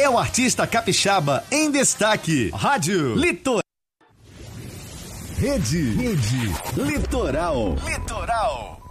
é o artista capixaba em destaque. Rádio Litoral. Rede Litoral.